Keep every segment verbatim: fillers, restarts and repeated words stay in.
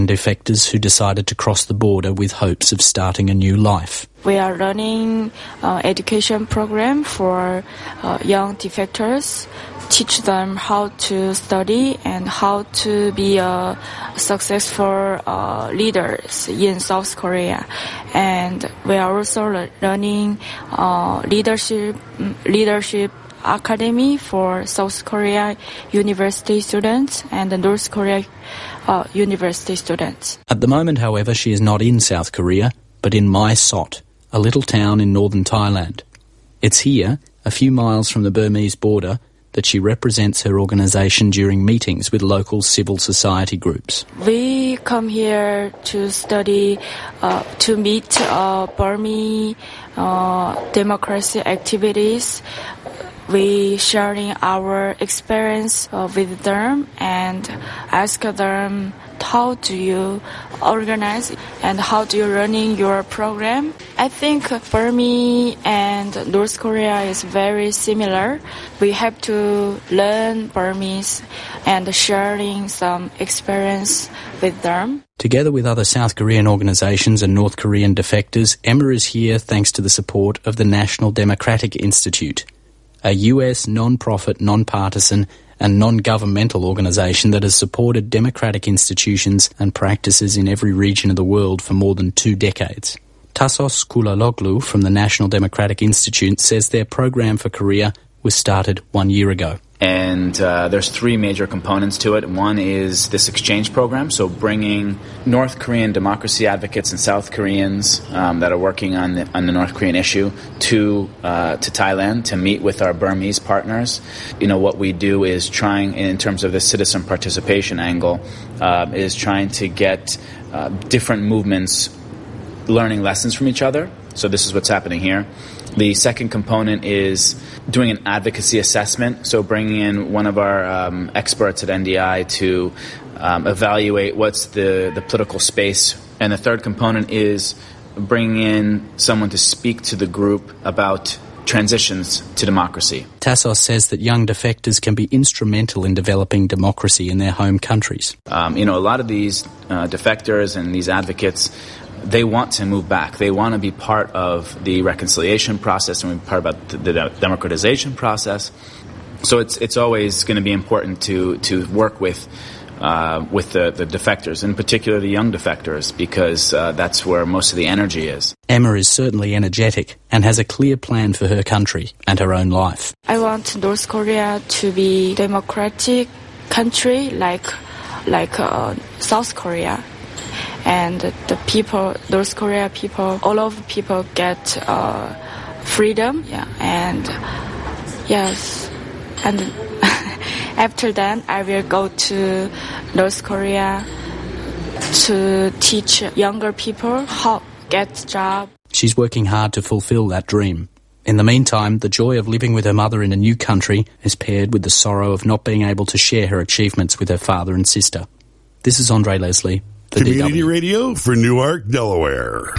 defectors who decided to cross the border with hopes of starting a new life. We are running an education program for uh, young defectors, teach them how to study and how to be a successful uh, leaders in South Korea. And we are also running uh, leadership leadership academy for South Korea university students and the North Korea uh, university students. At the moment, however, she is not in South Korea, but in Mae Sot, a little town in northern Thailand. It's here, a few miles from the Burmese border, that she represents her organisation during meetings with local civil society groups. We come here to study, uh, to meet uh, Burmese uh, democracy activities. We sharing our experience uh, with them and ask them how do you organize and how do you running your program. I think Burmese and North Korea is very similar. We have to learn Burmese and sharing some experience with them. Together with other South Korean organisations and North Korean defectors, Emma is here thanks to the support of the National Democratic Institute, a U S non-profit, non-partisan and non-governmental organisation that has supported democratic institutions and practices in every region of the world for more than two decades. Tassos Koulaloglu from the National Democratic Institute says their program for Korea was started one year ago. And uh, there's three major components to it. One is this exchange program, so bringing North Korean democracy advocates and South Koreans um, that are working on the, on the North Korean issue to uh, to Thailand to meet with our Burmese partners. You know, what we do is trying, in terms of the citizen participation angle, uh, is trying to get uh, different movements learning lessons from each other. So this is what's happening here. The second component is doing an advocacy assessment, so bringing in one of our um, experts at N D I to um, evaluate what's the, the political space. And the third component is bringing in someone to speak to the group about transitions to democracy. Tassos says that young defectors can be instrumental in developing democracy in their home countries. Um, you know, a lot of these uh, defectors and these advocates, they want to move back. They want to be part of the reconciliation process and be part of the, the democratization process. So it's it's always going to be important to to work with uh, with the, the defectors, in particular the young defectors, because uh, that's where most of the energy is. Emma is certainly energetic and has a clear plan for her country and her own life. I want North Korea to be democratic country like like uh, South Korea. And the people, North Korea people, all of the people get uh, freedom, yeah, and yes, and after that I will go to North Korea to teach younger people how to get job. She's working hard to fulfill that dream. In the meantime, the joy of living with her mother in a new country is paired with the sorrow of not being able to share her achievements with her father and sister. This is Andre Leslie. Community D W. Radio for Newark, Delaware.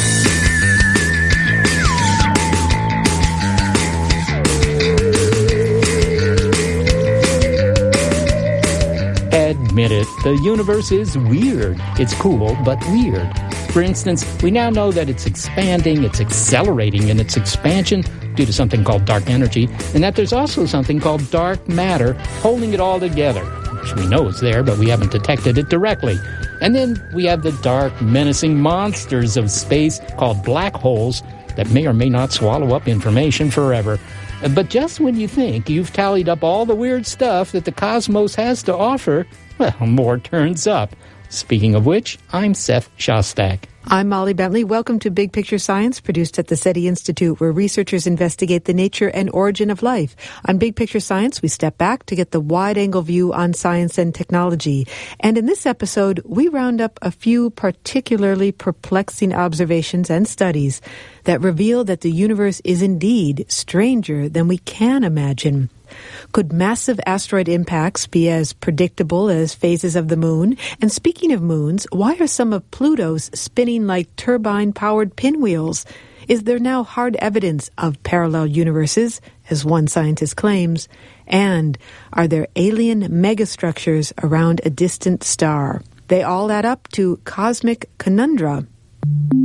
Admit it, the universe is weird. It's cool, but weird. For instance, we now know that it's expanding, it's accelerating in its expansion due to something called dark energy, and that there's also something called dark matter holding it all together, which we know is there, but we haven't detected it directly. And then we have the dark, menacing monsters of space called black holes that may or may not swallow up information forever. But just when you think you've tallied up all the weird stuff that the cosmos has to offer, well, more turns up. Speaking of which, I'm Seth Shostak. I'm Molly Bentley. Welcome to Big Picture Science, produced at the SETI Institute, where researchers investigate the nature and origin of life. On Big Picture Science, we step back to get the wide-angle view on science and technology. And in this episode, we round up a few particularly perplexing observations and studies that reveal that the universe is indeed stranger than we can imagine. Could massive asteroid impacts be as predictable as phases of the moon? And speaking of moons, why are some of Pluto's spinning like turbine-powered pinwheels? Is there now hard evidence of parallel universes, as one scientist claims? And are there alien megastructures around a distant star? They all add up to cosmic conundra.